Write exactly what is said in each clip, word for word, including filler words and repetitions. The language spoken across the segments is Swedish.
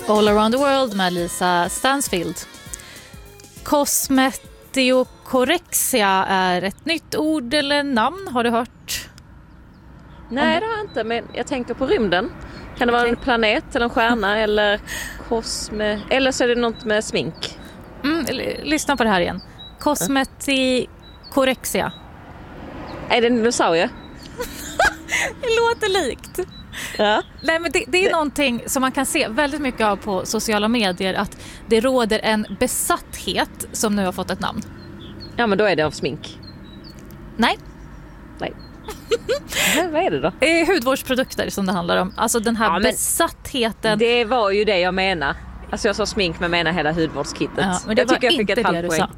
All around the world med Lisa Stansfield. Kosmetiokorexia är ett nytt ord eller namn, har du hört? Nej, det har jag inte, men jag tänker på rymden. Kan det vara okay. en planet eller en stjärna eller kosme... Eller så är det något med smink. Mm, lyssna på det här igen. Kosmetiokorexia. Är det en dinosaurie? Det låter likt. Ja. Nej, men det, det är det... någonting som man kan se väldigt mycket av på sociala medier, att det råder en besatthet som nu har fått ett namn. Ja, men då är det av smink. Nej. Nej. Men vad är det då? Det är hudvårdsprodukter som det handlar om. Alltså den här ja, besattheten. Det var ju det jag menar. Alltså jag sa smink men menar hela hudvårdskittet. Ja, men det jag var tycker jag inte fick ett det du sa.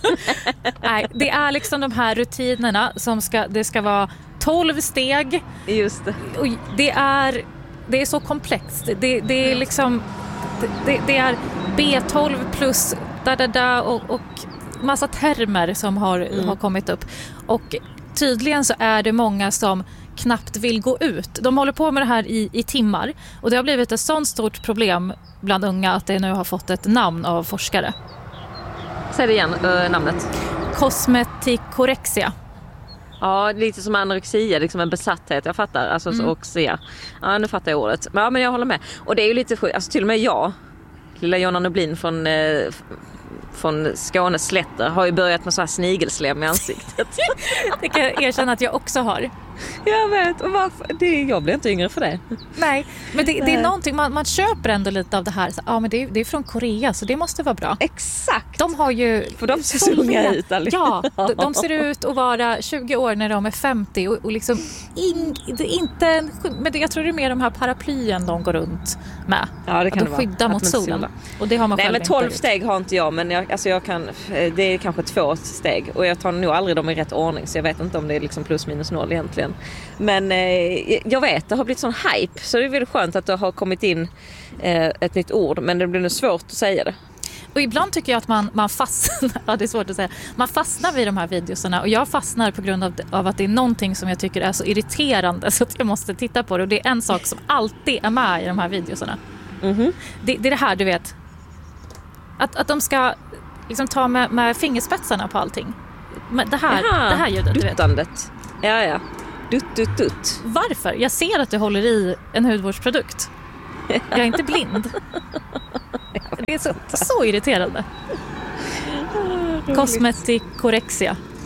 Nej, det är liksom de här rutinerna som ska, det ska vara tolv steg. Just det. Och det är, det är så komplext. Det, det är liksom det, det är B tolv plus da, da, da, och, och massa termer som har, mm. har kommit upp. Och tydligen så är det många som knappt vill gå ut. De håller på med det här i, i timmar. Och det har blivit ett sånt stort problem bland unga att det nu har fått ett namn av forskare. Säg det igen, äh, namnet. Kosmetiokorexia. Ja, lite som anorexia, liksom en besatthet, jag fattar. Alltså, mm. och ja. ja, nu fattar jag ordet. Men, ja, men jag håller med. Och det är ju lite sjukt, alltså till och med jag, lilla Jonna Noblin från... Eh, från Skånes slätter har ju börjat med så här snigelslem i ansiktet. Det kan jag erkänna att jag också har. Jag vet, och varför? Det, jag blir inte yngre för det. Nej, men det, det är någonting, man, man köper ändå lite av det här. Så, ja, men det är, det är från Korea, så det måste vara bra. Exakt. De har ju... För de ser så unga ut. Ja, de, de ser ut att vara tjugo år när de är femtio. Och, och liksom, in, det är inte en, men det, jag tror det är mer de här paraplyen de går runt med. Ja, det kan att de skyddar mot solen. Och det har man Nej, själv men tolv inte steg har inte jag, men jag, alltså jag kan, det är kanske två steg. Och jag tar nog aldrig dem i rätt ordning, så jag vet inte om det är liksom plus minus noll egentligen. Men eh, jag vet, det har blivit sån hype, så det är väldigt skönt att det har kommit in eh, ett nytt ord, men det blir nu svårt att säga det. Och ibland tycker jag att man, man fastnar, ja, det är svårt att säga, man fastnar vid de här videorna, och jag fastnar på grund av, av att det är någonting som jag tycker är så irriterande så att jag måste titta på det, och det är en sak som alltid är med i de här videorna. Mm-hmm. Det, det är det här, du vet, att, att de ska liksom ta med, med fingerspetsarna på allting. Men det här, Jaha, det här ljudet, du vet. Duttandet. Ja, ja. Dutt, dutt, dutt. Varför? Jag ser att du håller i en hudvårdsprodukt. Jag är inte blind. Det är så, så irriterande. Kosmetiokorexia.